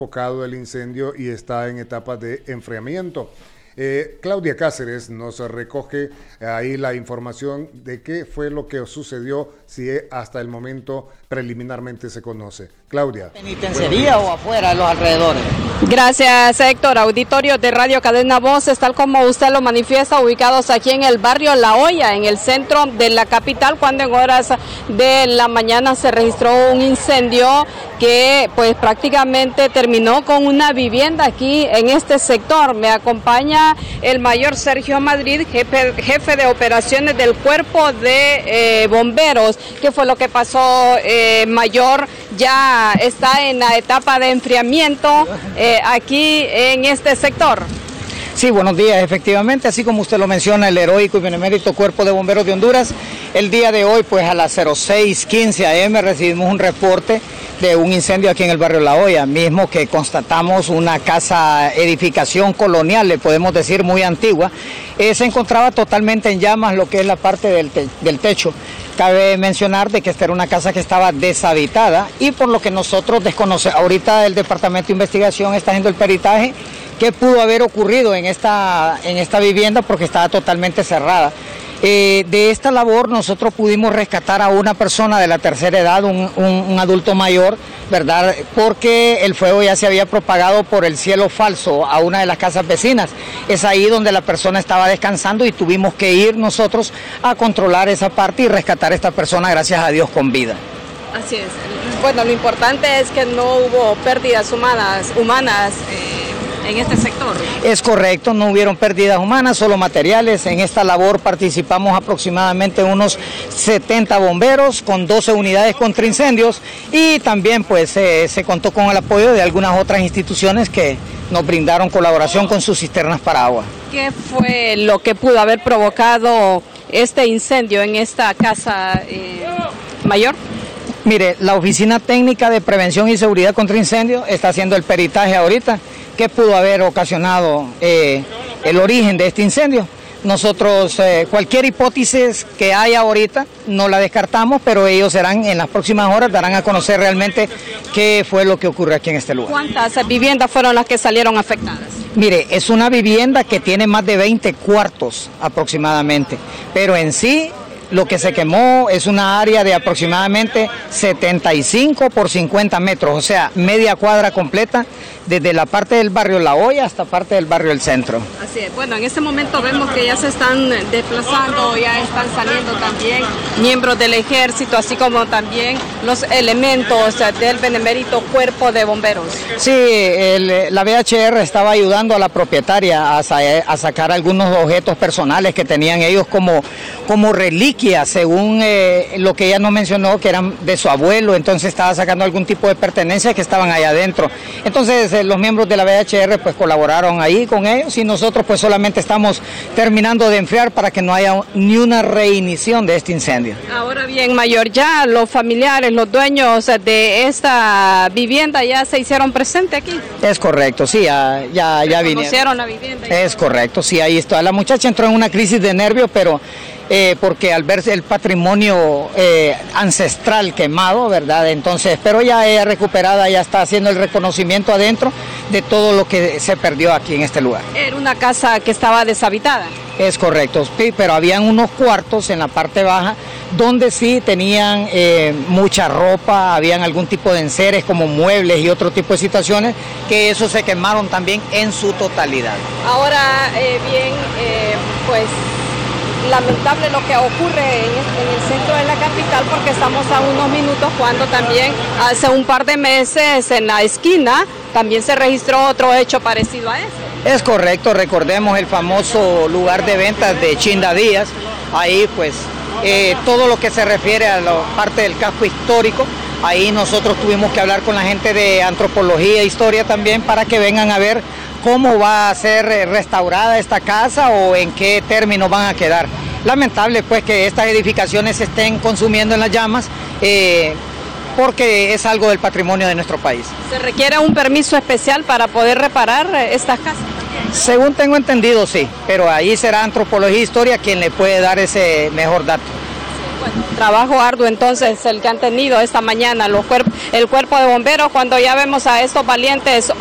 Focado el incendio y está en etapas de enfriamiento. Claudia Cáceres nos recoge ahí la información de qué fue lo que sucedió, si hasta el momento preliminarmente se conoce. Claudia. ¿Penitenciaría o afuera, de los alrededores? Gracias, Héctor. Auditorio de Radio Cadena Voces, tal como usted lo manifiesta, ubicados aquí en el barrio La Hoya, en el centro de la capital, cuando en horas de la mañana se registró un incendio que pues prácticamente terminó con una vivienda aquí en este sector. Me acompaña el mayor Sergio Madrid, jefe de operaciones del Cuerpo de Bomberos. ¿Qué fue lo que pasó, mayor? Ya está en la etapa de enfriamiento aquí en este sector. Sí, buenos días. Efectivamente, así como usted lo menciona, el heroico y benemérito Cuerpo de Bomberos de Honduras, el día de hoy, pues a las 06:15 am, recibimos un reporte de un incendio aquí en el barrio La Hoya, mismo que constatamos una casa, edificación colonial, le podemos decir muy antigua. Se encontraba totalmente en llamas lo que es la parte del techo. Cabe mencionar de que esta era una casa que estaba deshabitada y por lo que nosotros desconocemos, ahorita el Departamento de Investigación está haciendo el peritaje qué pudo haber ocurrido en esta vivienda porque estaba totalmente cerrada. De esta labor nosotros pudimos rescatar a una persona de la tercera edad, un adulto mayor, ¿verdad? Porque el fuego ya se había propagado por el cielo falso a una de las casas vecinas. Es ahí donde la persona estaba descansando y tuvimos que ir nosotros a controlar esa parte y rescatar a esta persona, gracias a Dios, con vida. Así es. Bueno, lo importante es que no hubo pérdidas humanas en este sector. Es correcto, no hubieron pérdidas humanas, solo materiales. En esta labor participamos aproximadamente unos 70 bomberos con 12 unidades contra incendios y también pues se contó con el apoyo de algunas otras instituciones que nos brindaron colaboración con sus cisternas para agua. ¿Qué fue lo que pudo haber provocado este incendio en esta casa, mayor? Mire, la Oficina Técnica de Prevención y Seguridad contra Incendios está haciendo el peritaje ahorita. ¿Qué pudo haber ocasionado el origen de este incendio? Nosotros, cualquier hipótesis que haya ahorita, no la descartamos, pero ellos serán, en las próximas horas, darán a conocer realmente qué fue lo que ocurrió aquí en este lugar. ¿Cuántas viviendas fueron las que salieron afectadas? Mire, es una vivienda que tiene más de 20 cuartos aproximadamente, pero en sí lo que se quemó es una área de aproximadamente 75 por 50 metros, o sea, media cuadra completa, desde la parte del barrio La Hoya hasta parte del barrio El Centro. Así es. Bueno, en este momento vemos que ya se están desplazando, ya están saliendo también miembros del ejército, así como también los elementos del benemérito Cuerpo de Bomberos. Sí, la VHR estaba ayudando a la propietaria a sacar algunos objetos personales que tenían ellos como reliquias, según lo que ella nos mencionó, que eran de su abuelo, entonces estaba sacando algún tipo de pertenencias que estaban allá adentro. Entonces los miembros de la VHR pues colaboraron ahí con ellos y nosotros pues solamente estamos terminando de enfriar para que no haya ni una reinición de este incendio. Ahora bien, mayor, ya los familiares, los dueños de esta vivienda ya se hicieron presentes aquí. Es correcto, sí, ya vinieron. ¿Conocieron la vivienda? Es correcto, sí, ahí está. La muchacha entró en una crisis de nervios, pero porque al verse el patrimonio ancestral quemado, ¿verdad? Entonces, pero ya ella recuperada, ya está haciendo el reconocimiento adentro de todo lo que se perdió aquí en este lugar. Era una casa que estaba deshabitada. Es correcto, sí, pero habían unos cuartos en la parte baja donde sí tenían mucha ropa, habían algún tipo de enseres como muebles y otro tipo de situaciones que eso se quemaron también en su totalidad. Ahora bien, pues lamentable lo que ocurre en el centro de la capital, porque estamos a unos minutos cuando también hace un par de meses en la esquina también se registró otro hecho parecido a ese. Es correcto, recordemos el famoso lugar de ventas de Chinda Díaz, ahí pues todo lo que se refiere a la parte del casco histórico, ahí nosotros tuvimos que hablar con la gente de antropología e historia también para que vengan a ver cómo va a ser restaurada esta casa o en qué términos van a quedar. Lamentable pues que estas edificaciones se estén consumiendo en las llamas porque es algo del patrimonio de nuestro país. ¿Se requiere un permiso especial para poder reparar estas casas? Según tengo entendido, sí, pero ahí será antropología e historia quien le puede dar ese mejor dato. Trabajo arduo entonces el que han tenido esta mañana el cuerpo de bomberos, cuando ya vemos a estos valientes